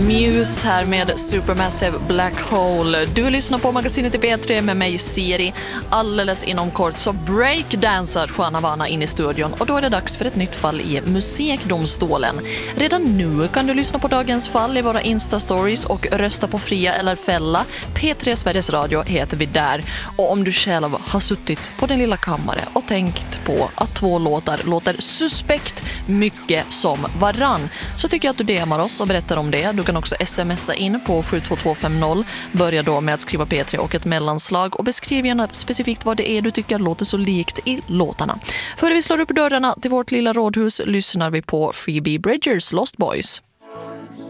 Muse här med Supermassive Black Hole. Du lyssnar på magasinet i P3 med mig Siri. Alldeles inom kort så breakdansar Juana Vana in i studion och då är det dags för ett nytt fall i Musikdomstolen. Redan nu kan du lyssna på dagens fall i våra Insta-stories och rösta på fria eller fälla. P3 Sveriges Radio heter vi där. Och om du själv har suttit på den lilla kammare och tänkt på att två låtar låter suspekt mycket som varann, så tycker jag att du DMar oss och berättar om det. Du kan också smsa in på 72250. Börja då med att skriva P3 och ett mellanslag och beskriv gärna specifikt vad det är du tycker låter så likt i låtarna. Före vi slår upp dörrarna till vårt lilla rådhus lyssnar vi på Phoebe Bridgers Lost Boys.